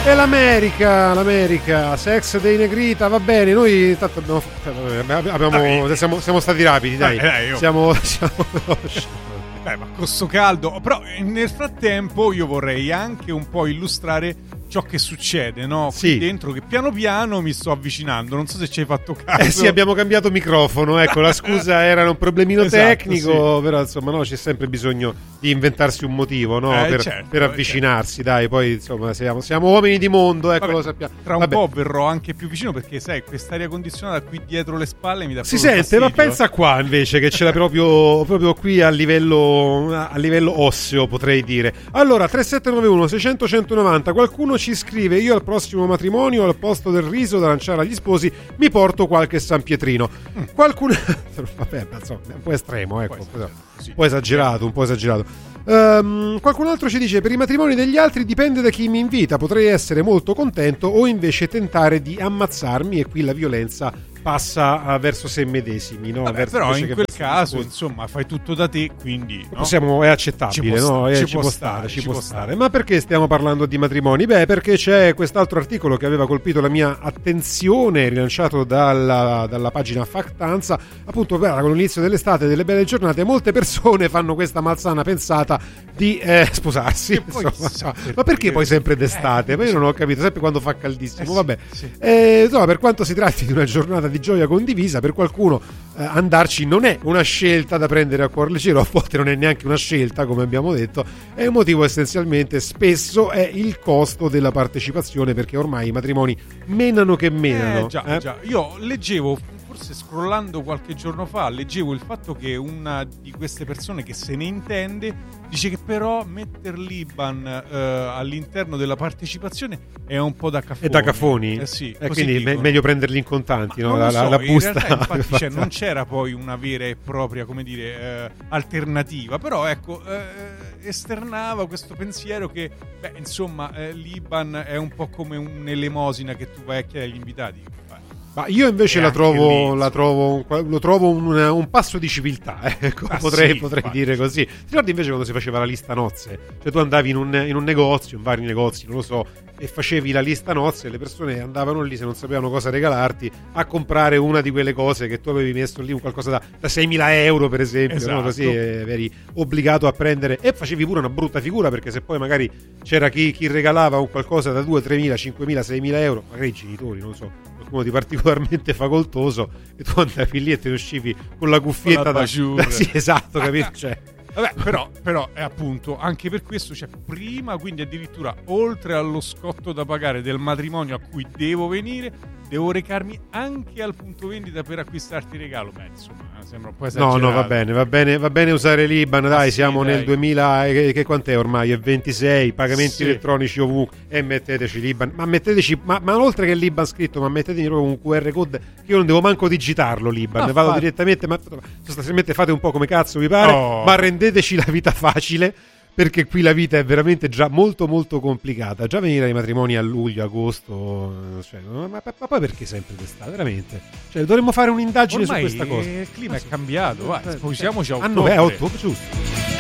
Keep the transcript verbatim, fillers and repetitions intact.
E l'America, l'America, sex dei Negrita, va bene, noi tanto abbiamo, abbiamo ah, siamo, siamo stati rapidi, dai, dai, dai siamo, siamo Beh, ma con sto caldo, però nel frattempo io vorrei anche un po' illustrare ciò che succede, no? Qui sì. dentro, che piano piano mi sto avvicinando, non so se ci hai fatto caso. Eh sì, abbiamo cambiato microfono, ecco, la scusa era un problemino esatto, tecnico, sì. Però insomma no, c'è sempre bisogno di inventarsi un motivo, no? Eh, per, certo, per avvicinarsi, certo. Dai, poi insomma siamo, siamo uomini di mondo, ecco. Vabbè, lo sappiamo. Tra un Vabbè. po' verrò anche più vicino perché sai, quest'aria condizionata qui dietro le spalle mi dà si proprio sente, fastidio. Ma pensa qua invece che ce l'ha proprio, proprio qui a livello, a livello osseo, potrei dire. Allora, tre sette nove uno sei zero zero uno nove zero, qualcuno ci scrive: io al prossimo matrimonio al posto del riso da lanciare agli sposi mi porto qualche San Pietrino. Mm. Qualcuno vabbè, insomma, un po' estremo, ecco, un po', sì. un po' esagerato, un po' esagerato. Um, qualcun altro ci dice: per i matrimoni degli altri dipende da chi mi invita, potrei essere molto contento o invece tentare di ammazzarmi, e qui la violenza passa verso se medesimi, no? Vabbè, verso però in quel caso sposi. Insomma fai tutto da te, quindi no? Possiamo, è accettabile, ci no? Sta, eh, ci, ci può può stare, stare, ci ci può può stare. stare. Ma perché stiamo parlando di matrimoni? Beh, perché c'è quest'altro articolo che aveva colpito la mia attenzione, rilanciato dalla, dalla pagina Factanza. Appunto, beh, con l'inizio dell'estate, delle belle giornate, molte persone fanno questa malsana pensata di eh, sposarsi. Poi, insomma. Ma perché poi sempre d'estate? Eh, Ma io non ho capito, sempre quando fa caldissimo. Eh, sì, Vabbè, sì. Eh, insomma, per quanto si tratti di una giornata di gioia condivisa, per qualcuno eh, andarci non è una scelta da prendere a cuor leggero, a volte non è neanche una scelta, come abbiamo detto, è un motivo essenzialmente spesso è il costo della partecipazione, perché ormai i matrimoni menano che menano. Eh, già, eh? già. Io leggevo, forse scrollando qualche giorno fa, leggevo il fatto che una di queste persone che se ne intende dice che però metter l'I B A N eh, all'interno della partecipazione è un po' da cafoni. È da cafoni? Eh sì, eh, così quindi dicono. È meglio prenderli in contanti, no? Non la, lo so, la, la busta. In realtà, infatti, cioè, non c'era poi una vera e propria, come dire, eh, alternativa, però ecco, eh, esternava questo pensiero che, beh, insomma, eh, l'I B A N è un po' come un'elemosina che tu vai a chiedere agli invitati. Ma io invece e la trovo, lì, la trovo, lo trovo un, un passo di civiltà, ecco, ah, potrei, sì, potrei infatti. dire così. Ti ricordi invece quando si faceva la lista nozze? Cioè tu andavi in un, in un negozio, in vari negozi, non lo so, e facevi la lista nozze e le persone andavano lì, se non sapevano cosa regalarti, a comprare una di quelle cose che tu avevi messo lì, un qualcosa da, da seimila euro per esempio, esatto. no? Così eri obbligato a prendere, e facevi pure una brutta figura, perché se poi magari c'era chi, chi regalava un qualcosa da due, tremila, cinquemila, seimila euro, magari i genitori, non lo so, qualcuno di particolarmente facoltoso, e tu andavi lì e te ne uscivi con la cuffietta con la da, da sì, esatto, capito? Cioè vabbè, però, però è appunto anche per questo c'è cioè, prima, quindi addirittura oltre allo scotto da pagare del matrimonio a cui devo venire, devo recarmi anche al punto vendita per acquistarti il regalo. Beh, insomma, sembra un po' esagerato. no, no, va bene, va bene, va bene usare l'I B A N, dai, ah, siamo sì, nel dai. duemila, che, che quant'è ormai? È ventisei, pagamenti sì. elettronici ovunque, e metteteci l'I B A N, ma metteteci, ma, ma oltre che l'I B A N scritto, ma mettetemi proprio un Q R code, che io non devo manco digitarlo l'I B A N, ah, vado fate. direttamente, ma sostanzialmente fate un po' come cazzo vi pare, oh. ma rendeteci la vita facile, perché qui la vita è veramente già molto molto complicata. Già venire ai matrimoni a luglio, agosto, cioè, ma, ma, ma poi perché sempre d'estate, veramente? Cioè, dovremmo fare un'indagine ormai su questa cosa. Il clima ah, è sì. cambiato, vai, eh, sposiamoci a ah, ottobre. no, è ottobre, giusto.